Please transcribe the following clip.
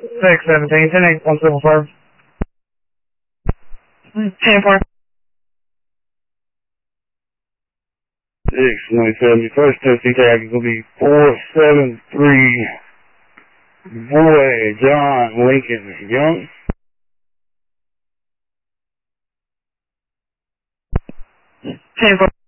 617, 10-8-175. 10-4. 697, first testing tag is going to be 473, boy, John Lincoln Young. 10-4.